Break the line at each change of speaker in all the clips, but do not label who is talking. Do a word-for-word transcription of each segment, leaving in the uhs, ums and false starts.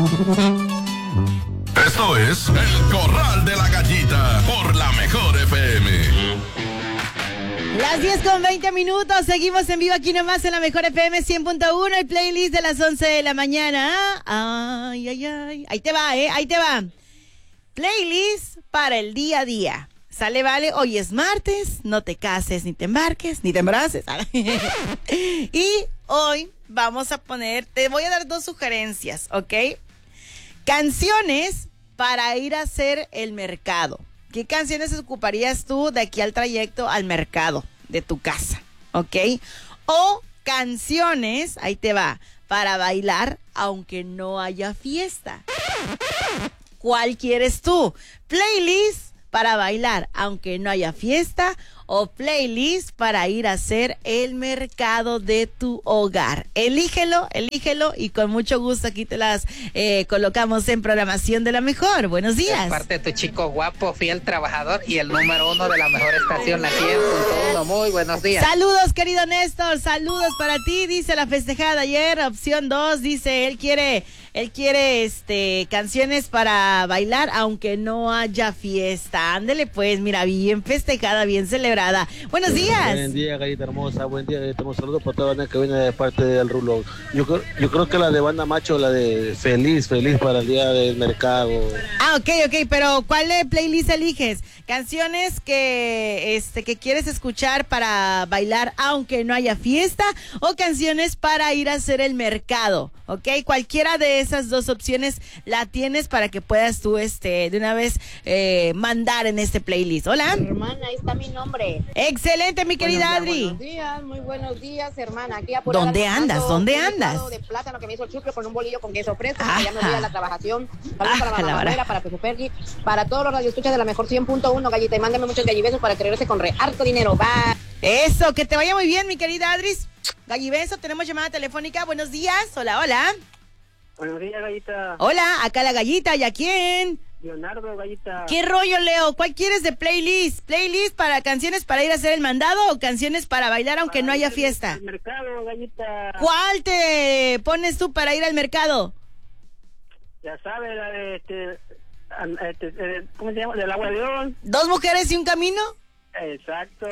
Esto es El Corral de la Gallita por la Mejor F M.
Las diez con veinte minutos, seguimos en vivo aquí nomás en la Mejor F M cien punto uno, el playlist de las once de la mañana. Ay, ay, ay. Ahí te va, ¿eh? Ahí te va. Playlist para el día a día. Sale, vale, hoy es martes, no te cases, ni te embarques, ni te embaraces. Y hoy vamos a poner, te voy a dar dos sugerencias, ¿ok? Canciones para ir a hacer el mercado. ¿Qué canciones ocuparías tú de aquí al trayecto al mercado de tu casa? ¿Ok? O canciones, ahí te va, para bailar aunque no haya fiesta. ¿Cuál quieres tú? ¿Playlist para bailar aunque no haya fiesta o playlist para ir a hacer el mercado de tu hogar? Elígelo, elígelo y con mucho gusto aquí te las eh, colocamos en programación de la mejor. Buenos días.
Es parte de tu chico guapo, fiel trabajador y el número uno de la mejor estación, la cien punto uno. Muy buenos días.
Saludos, querido Néstor, saludos para ti, dice la festejada de ayer. Opción dos, dice, él quiere... Él quiere este canciones para bailar aunque no haya fiesta. Ándele pues, mira, bien festejada, bien celebrada. Buenos días.
Buen día, Gallita hermosa. Buen día, Gallita hermosa. Saludos para toda la banda que viene de parte del Rulo. Yo, creo- yo creo que la de Banda Macho, la de Feliz, Feliz para el día del mercado.
Ah, ok, ok, pero ¿cuál de playlist eliges? Canciones que este que quieres escuchar para bailar aunque no haya fiesta o canciones para ir a hacer el mercado, ¿ok? Cualquiera de esas dos opciones la tienes para que puedas tú este de una vez eh, mandar en este playlist. Hola.
Hermana, ahí está mi nombre.
Excelente, mi querida
Buenos días,
Adri.
Buenos días, muy buenos días, hermana. Aquí apurada
¿Dónde
almorzando
andas? ¿Dónde
un
andas?
licuado de plátano que me hizo el chucro con un bolillo con queso fresco.
Ajá.
Ya me voy a la trabajación. Saludos para
Ajá, la
Mamá
verdad.
Manuela, para Pepe Pergi, para todos los radioescuchas de la mejor cien punto uno, Gallita. Y mándame muchos gallibesos para que regrese con re harto dinero. Bye.
Eso, que te vaya muy bien, mi querida Adris. Gallibeso, tenemos llamada telefónica. Buenos días. Hola, hola.
Buenos días, Gallita.
Hola, acá la gallita. ¿Y a quién?
Leonardo, Gallita.
¿Qué rollo, Leo? ¿Cuál quieres de playlist? ¿Playlist para canciones para ir a hacer el mandado o canciones para bailar aunque no haya fiesta?
El mercado, Gallita.
¿Cuál te pones tú para ir al mercado?
Ya sabes, la de este, an- este, eh, ¿cómo se llama? Del agua de León.
¿Dos mujeres y un camino?
Exacto.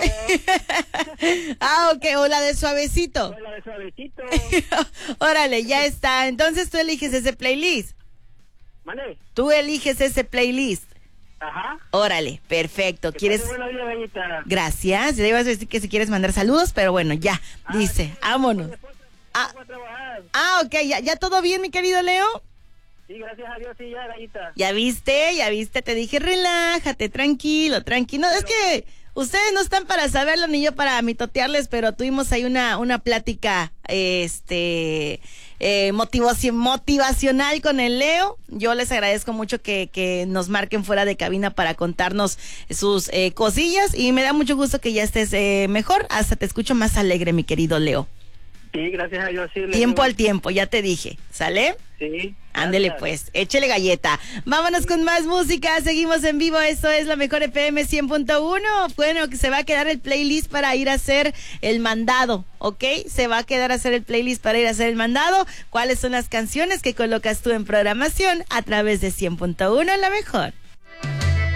Ah, ok, o la de suavecito.
La de suavecito.
Órale, ya está. Entonces tú eliges ese playlist.
¿Mande?
Tú eliges ese playlist.
Ajá.
Órale, perfecto.
Que
¿Quieres?
pase buenos días, Gallita.
Gracias. Le ibas a decir que si quieres mandar saludos, pero bueno, ya. Dice, vámonos. Ah,
Voy a trabajar.
ah, ok, ya, ya todo bien, mi querido Leo.
Sí, gracias a Dios, sí, ya, Gallita.
Ya viste, ya viste, te dije relájate, tranquilo, tranquilo. Es que ustedes no están para saberlo ni yo para mitotearles, pero tuvimos ahí una, una plática, este, eh, motivación, motivacional con el Leo. Yo les agradezco mucho que, que nos marquen fuera de cabina para contarnos sus eh, cosillas y me da mucho gusto que ya estés eh, mejor. Hasta te escucho más alegre, mi querido Leo.
Sí, gracias a Dios, sí. le
Tiempo
digo.
al tiempo, ya te dije, ¿sale?
Sí.
Ándele
gracias.
pues, échele galleta. Vámonos con más música, seguimos en vivo, esto es la Mejor F M cien punto uno. Bueno, que se va a quedar el playlist para ir a hacer el mandado, ¿ok? Se va a quedar a hacer el playlist para ir a hacer el mandado. ¿Cuáles son las canciones que colocas tú en programación a través de cien punto uno, la mejor?